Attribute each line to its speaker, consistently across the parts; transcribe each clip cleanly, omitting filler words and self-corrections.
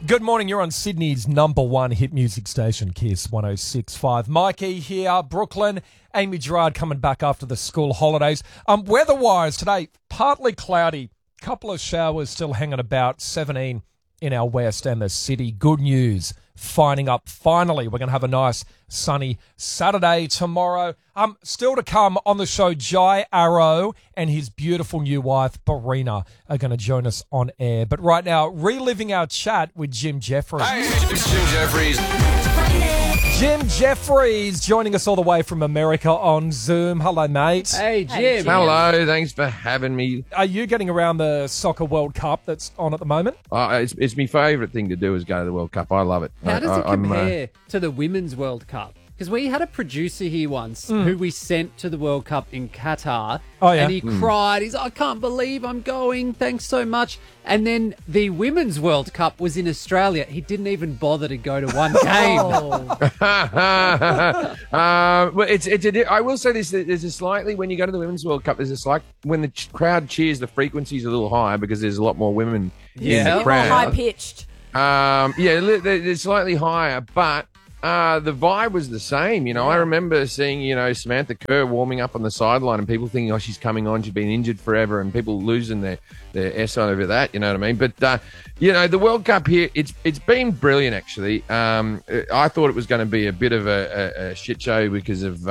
Speaker 1: Good morning. You're on Sydney's number one hit music station, Kiss 106.5. Mikey here, Brooklyn. Amy Gerard coming back after the school holidays. Weather-wise today, partly cloudy. Couple of showers still hanging about, 17 in our west and the city. Good news. Finally, we're going to have a nice sunny Saturday tomorrow. Still to come on the show, Jai Arrow and his beautiful new wife, Barina, are going to join us on air. But right now, reliving our chat with Jim Jeffries.
Speaker 2: Hey, it's Jim Jeffries.
Speaker 1: Jim Jeffries joining us all the way from America on Zoom. Hello, mate.
Speaker 3: Hey, Jim.
Speaker 2: Hello, thanks for having me.
Speaker 1: Are you getting around the Soccer World Cup that's on at the moment?
Speaker 2: It's my favourite thing to do is go to the World Cup. I love it.
Speaker 3: How does it compare to the Women's World Cup? Because we had a producer here once who we sent to the World Cup in Qatar.
Speaker 1: Oh, yeah.
Speaker 3: And he cried. He's like, I can't believe I'm going. Thanks so much. And then the Women's World Cup was in Australia. He didn't even bother to go to one game.
Speaker 2: Well, I will say this. There's a slightly, when you go to the Women's World Cup, there's a slight, when the crowd cheers, the frequency's a little higher because there's a lot more women in the crowd.
Speaker 4: High pitched.
Speaker 2: They're slightly higher, but the vibe was the same. You know, I remember seeing, Samantha Kerr warming up on the sideline and people thinking, oh, she's coming on, she's been injured forever, and people losing their S over that, you know what I mean? But, the World Cup here, it's been brilliant, actually. I thought it was going to be a bit of a shit show because of,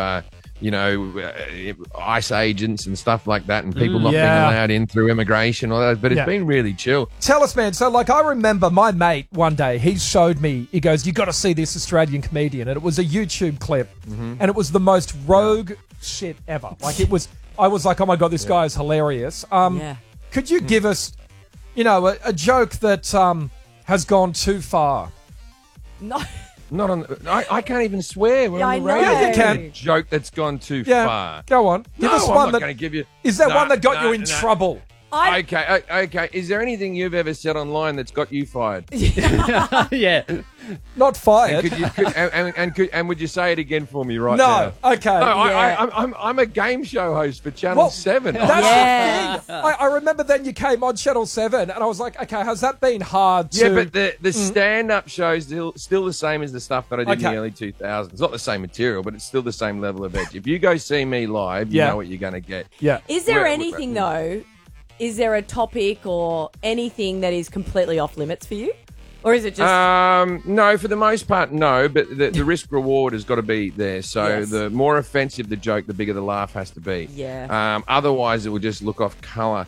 Speaker 2: ICE agents and stuff like that, and people not being allowed in through immigration, all that. But it's been really chill.
Speaker 1: Tell us, man. So, I remember my mate one day, he showed me, he goes, you got to see this Australian comedian. And it was a YouTube clip, and it was the most rogue shit ever. I was like, oh my God, this guy is hilarious. Could you give us, a joke that has gone too far?
Speaker 4: No.
Speaker 2: Not on. I can't even swear. We're on the
Speaker 4: I
Speaker 2: radio.
Speaker 4: know.
Speaker 1: Yeah, you can.
Speaker 2: Joke that's gone too
Speaker 1: Yeah,
Speaker 2: far.
Speaker 1: go on. Give us
Speaker 2: I'm
Speaker 1: one
Speaker 2: not going to give you.
Speaker 1: Is there one that got you in trouble?
Speaker 2: Okay. Is there anything you've ever said online that's got you fired?
Speaker 3: Yeah.
Speaker 1: Not fired.
Speaker 2: And would you say it again for me right now?
Speaker 1: No. Okay.
Speaker 2: No, I'm a game show host for Channel 7.
Speaker 1: That's the thing. I remember then you came on Channel 7 and I was like, okay, has that been hard to...
Speaker 2: Yeah, but the stand-up show's still the same as the stuff that I did in the early 2000s. It's not the same material, but it's still the same level of edge. If you go see me live, you know what you're going to get.
Speaker 1: Yeah.
Speaker 4: Is there anything, though, is there a topic or anything that is completely off limits for you? Or is it just...
Speaker 2: No, for the most part, no. But the risk-reward has got to be there. So the more offensive the joke, the bigger the laugh has to be.
Speaker 4: Yeah.
Speaker 2: Otherwise, it will just look off colour.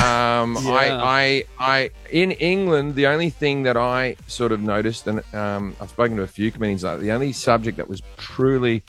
Speaker 2: I in England, the only thing that I sort of noticed, and I've spoken to a few comedians, the only subject that was truly...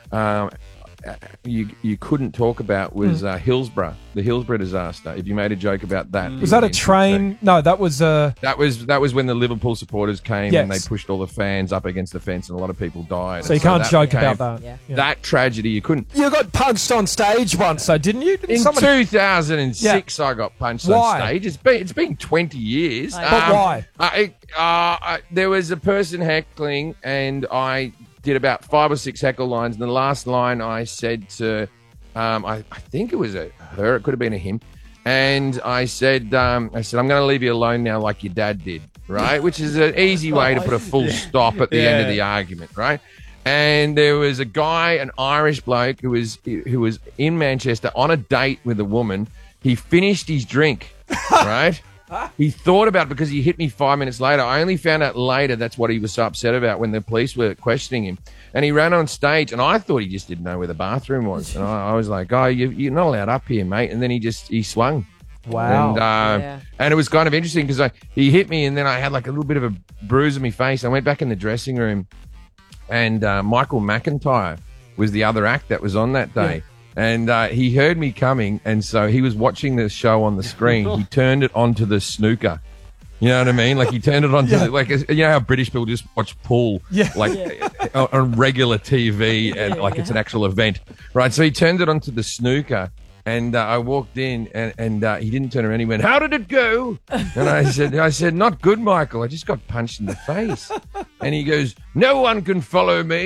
Speaker 2: you couldn't talk about was Hillsborough, the Hillsborough disaster. If you made a joke about that,
Speaker 1: was that a train? No, that was
Speaker 2: that was when the Liverpool supporters came and they pushed all the fans up against the fence, and a lot of people died.
Speaker 1: So you can't joke about that.
Speaker 4: Yeah.
Speaker 2: That tragedy, you couldn't.
Speaker 1: You got punched on stage once, though, didn't you?
Speaker 2: In 2006, I got punched on stage. It's been 20 years.
Speaker 1: But why?
Speaker 2: There was a person heckling, and I did about 5 or 6 heckle lines, and the last line I said to, I think it was her, it could have been a him, and I said, I'm going to leave you alone now like your dad did, right? Which is an easy way to put a full stop at the end of the argument, right? And there was a guy, an Irish bloke, who was in Manchester on a date with a woman. He finished his drink, right? He thought about it because he hit me 5 minutes later. I only found out later that's what he was so upset about when the police were questioning him. And he ran on stage, and I thought he just didn't know where the bathroom was. And I was like, oh, you're not allowed up here, mate. And then he swung.
Speaker 1: Wow.
Speaker 2: And it was kind of interesting because he hit me, and then I had like a little bit of a bruise on my face. I went back in the dressing room, and Michael McIntyre was the other act that was on that day. Yeah. And he heard me coming, and so he was watching the show on the screen. He turned it onto the snooker. You know what I mean? Like, he turned it onto, how British people just watch pool, on regular TV, and it's an actual event, right? So he turned it onto the snooker, and I walked in, and he didn't turn around. He went, "How did it go?" And I said, "Not good, Michael. I just got punched in the face." And he goes, "No one can follow me.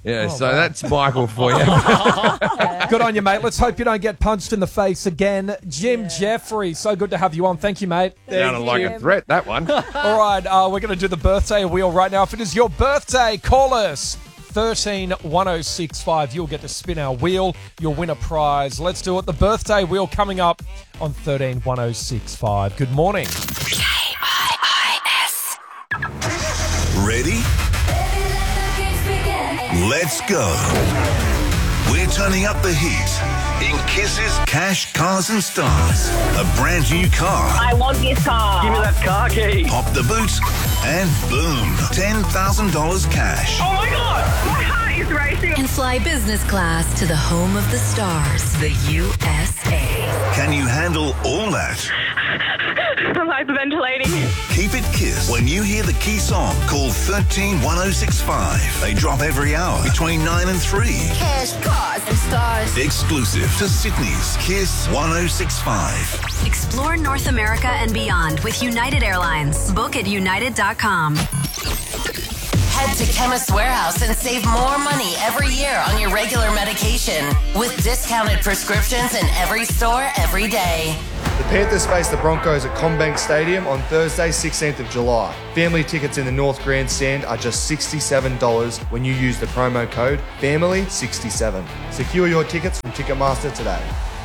Speaker 2: Yeah, so that's Michael for you.
Speaker 1: Good on you, mate. Let's hope you don't get punched in the face again. Jim Jeffrey, so good to have you on. Thank you, mate.
Speaker 2: Sounded like a threat, that one.
Speaker 1: All right, we're going to do the birthday wheel right now. If it is your birthday, call us. 131065. You'll get to spin our wheel. You'll win a prize. Let's do it. The birthday wheel coming up on 131065. Good morning.
Speaker 5: KIIS.
Speaker 6: Ready? Let's go. We're turning up the heat in Kiss's Cash, Cars and Stars. A brand new car.
Speaker 7: I want this car.
Speaker 8: Give me that car key.
Speaker 6: Pop the boot and boom, $10,000 cash.
Speaker 7: Oh my God, my heart is racing.
Speaker 5: And fly business class to the home of the stars, the USA.
Speaker 6: Can you handle all that?
Speaker 7: I'm hyperventilating.
Speaker 6: Keep it Kiss. When you hear the key song, call 131065. They drop every hour between 9 and 3.
Speaker 5: Cash, cars, and stars.
Speaker 6: Exclusive to Sydney's Kiss 1065.
Speaker 5: Explore North America and beyond with United Airlines. Book at united.com. Head to Chemist Warehouse and save more money every year on your regular medication with discounted prescriptions in every store every day.
Speaker 9: The Panthers face the Broncos at CommBank Stadium on Thursday, 16th of July. Family tickets in the North Grandstand are just $67 when you use the promo code FAMILY67. Secure your tickets from Ticketmaster today.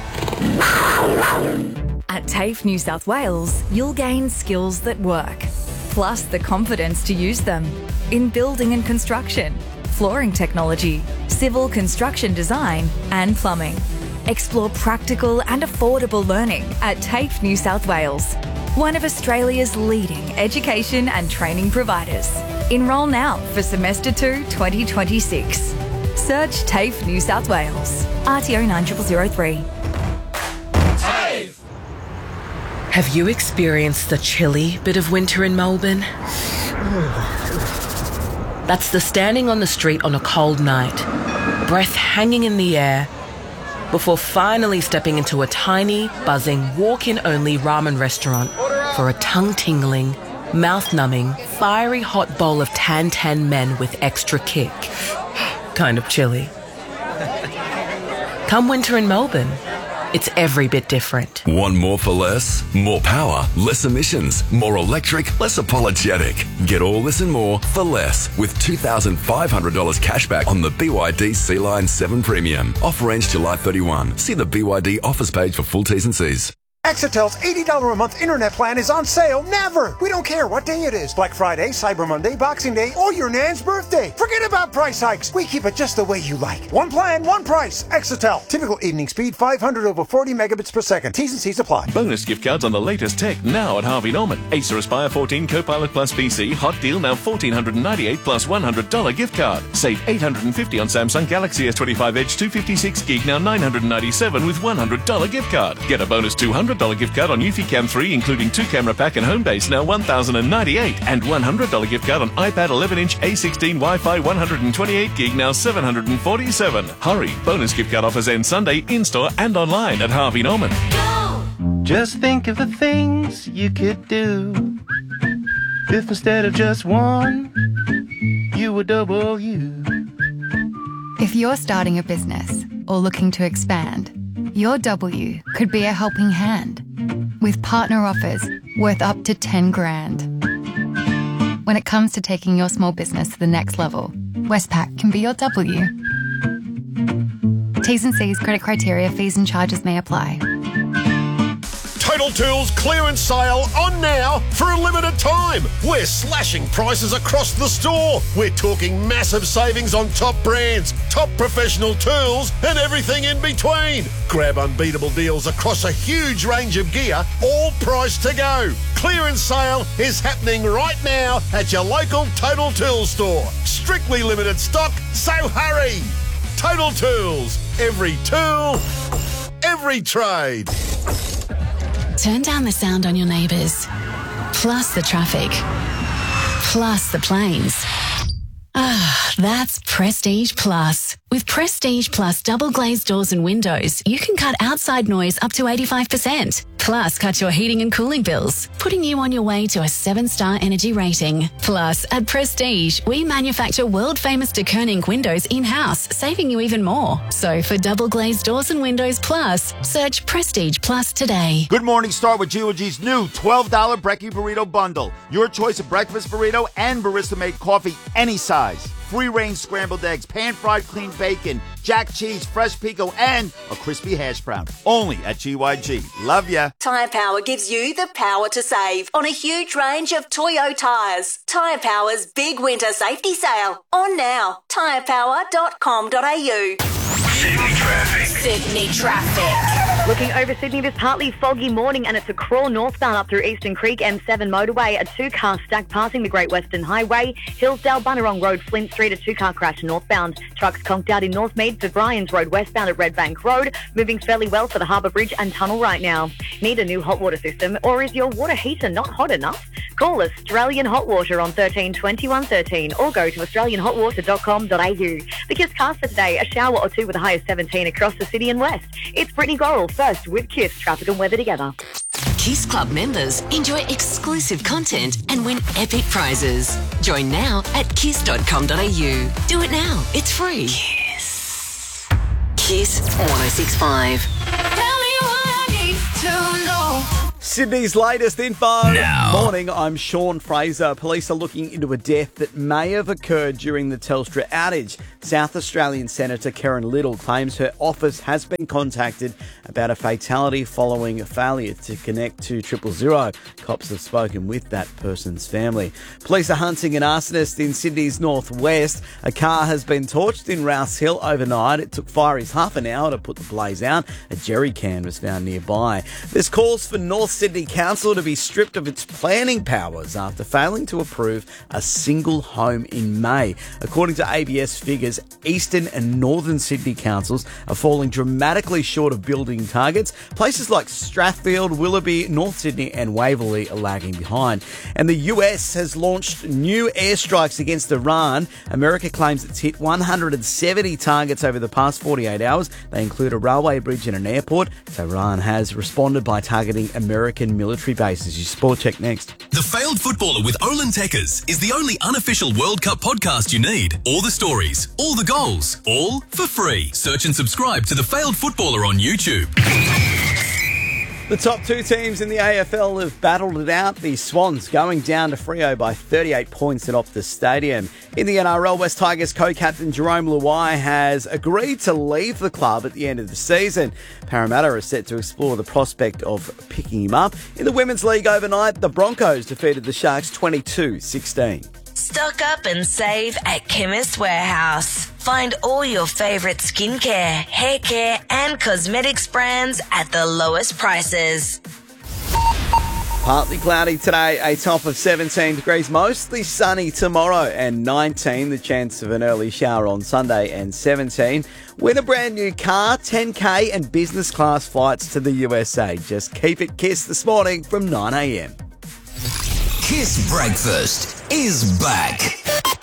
Speaker 10: At TAFE New South Wales, you'll gain skills that work, plus the confidence to use them in building and construction, flooring technology, civil construction design, and plumbing. Explore practical and affordable learning at TAFE New South Wales, one of Australia's leading education and training providers. Enrol now for Semester 2 2026. Search TAFE New South Wales. RTO 9003.
Speaker 11: Have you experienced the chilly bit of winter in Melbourne? That's the standing on the street on a cold night, breath hanging in the air, before finally stepping into a tiny, buzzing, walk-in-only ramen restaurant for a tongue-tingling, mouth-numbing, fiery hot bowl of tan men with extra kick. Kind of chilly. Come winter in Melbourne, it's every bit different.
Speaker 12: Want more for less? More power, less emissions, more electric, less apologetic. Get all this and more for less with $2,500 cashback on the BYD Sea-Line 7 Premium. Offer ends July 31. See the BYD offers page for full T's and C's.
Speaker 13: Exitel's $80 a month internet plan is on sale never. We don't care what day it is. Black Friday, Cyber Monday, Boxing Day, or your nan's birthday. Forget about price hikes. We keep it just the way you like. One plan, one price. Exitel. Typical evening speed 500 over 40 megabits per second. T's and C's apply.
Speaker 14: Bonus gift cards on the latest tech now at Harvey Norman. Acer Aspire 14 Copilot Plus PC. Hot deal now $1,498 plus $100 gift card. Save $850 on Samsung Galaxy S25 Edge 256 gig now $997 with $100 gift card. Get a bonus $200 gift card on Eufy Cam 3, including 2 camera pack and Homebase, now $1,098, and $100 gift card on iPad 11-inch A16 Wi-Fi 128 gig, now $747. Hurry! Bonus gift card offers end Sunday in-store and online at Harvey Norman.
Speaker 15: Just think of the things you could do if instead of just one, you were double you.
Speaker 16: If you're starting a business or looking to expand, your W could be a helping hand with partner offers worth up to 10 grand. When it comes to taking your small business to the next level, Westpac can be your W. T's and C's, credit criteria, fees and charges may apply.
Speaker 17: Total Tools clearance sale on now for a limited time. We're slashing prices across the store. We're talking massive savings on top brands, top professional tools, and everything in between. Grab unbeatable deals across a huge range of gear, all priced to go. Clearance sale is happening right now at your local Total Tools store. Strictly limited stock, so hurry. Total Tools. Every tool, every trade.
Speaker 18: Turn down the sound on your neighbours, plus the traffic, plus the planes. Ah, That's Prestige Plus. With Prestige Plus double glazed doors and windows, you can cut outside noise up to 85%. Plus, cut your heating and cooling bills, putting you on your way to a 7-star energy rating. Plus, at Prestige, we manufacture world-famous de Koning windows in-house, saving you even more. So for double glazed doors and windows plus, search Prestige Plus today.
Speaker 8: Good morning, start with G.O.G's new $12 Brekkie Burrito Bundle. Your choice of breakfast burrito and barista-made coffee, any size. Free-range scrambled eggs, pan-fried clean bacon, jack cheese, fresh pico, and a crispy hash brown. Only at GYG. Love ya.
Speaker 19: Tyre Power gives you the power to save on a huge range of Toyo tyres. Tyre Power's big winter safety sale. On now. tyrepower.com.au.
Speaker 5: Sydney traffic.
Speaker 20: Looking over Sydney, this partly foggy morning, and it's a crawl northbound up through Eastern Creek M7 motorway. A 2-car stack passing the Great Western Highway. Hillsdale, Bunurong Road, Flint Street, a 2-car crash northbound. Trucks conked out in Northmead for Bryans Road westbound at Red Bank Road. Moving fairly well for the Harbour Bridge and Tunnel right now. Need a new hot water system, or is your water heater not hot enough? Call us, Australian Hot Water, on 13 21 13, or go to australianhotwater.com.au. The Kiss cast for today, a shower or two with a high of 17 across the city and west. It's Brittany Gorrell first with Kiss traffic and weather together.
Speaker 5: Kiss Club members enjoy exclusive content and win epic prizes. Join now at kiss.com.au. Do it now. It's free. Kiss. Kiss 106.5.
Speaker 21: Sydney's latest info. Now. Morning, I'm Sean Fraser. Police are looking into a death that may have occurred during the Telstra outage. South Australian Senator Karen Little claims her office has been contacted about a fatality following a failure to connect to 000. Cops have spoken with that person's family. Police are hunting an arsonist in Sydney's northwest. A car has been torched in Rouse Hill overnight. It took fireys half an hour to put the blaze out. A jerry can was found nearby. There's calls for North Sydney Council to be stripped of its planning powers after failing to approve a single home in May. According to ABS figures, Eastern and Northern Sydney councils are falling dramatically short of building targets. Places like Strathfield, Willoughby, North Sydney and Waverley are lagging behind. And the US has launched new airstrikes against Iran. America claims it's hit 170 targets over the past 48 hours. They include a railway bridge and an airport. Tehran has responded by targeting American military bases. Your sport check next.
Speaker 22: The Failed Footballer with Olin Tekkers is the only unofficial World Cup podcast you need. All the stories, all the goals, all for free. Search and subscribe to The Failed Footballer on YouTube.
Speaker 21: The top two teams in the AFL have battled it out. The Swans going down to Freo by 38 points at Optus Stadium. In the NRL, West Tigers co-captain Jerome Luai has agreed to leave the club at the end of the season. Parramatta are set to explore the prospect of picking him up. In the Women's League overnight, the Broncos defeated the Sharks 22-16.
Speaker 23: Stock up and save at Chemist Warehouse. Find all your favourite skincare, hair care and cosmetics brands at the lowest prices.
Speaker 21: Partly cloudy today, a top of 17 degrees, mostly sunny tomorrow, and 19, the chance of an early shower on Sunday, and 17. Win a brand new car, 10K and business class flights to the USA. Just keep it Kiss this morning from 9 a.m.
Speaker 24: Kiss Breakfast is back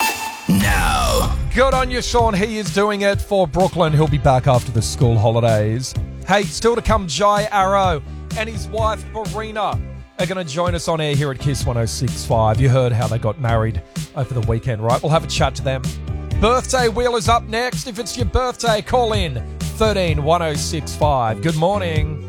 Speaker 24: now.
Speaker 1: Good on you, Sean. He is doing it for Brooklyn. He'll be back after the school holidays. Hey, still to come, Jai Arrow and his wife, Marina, are going to join us on air here at Kiss 106.5. You heard how they got married over the weekend, right? We'll have a chat to them. Birthday Wheel is up next. If it's your birthday, call in 13 1065. Good morning.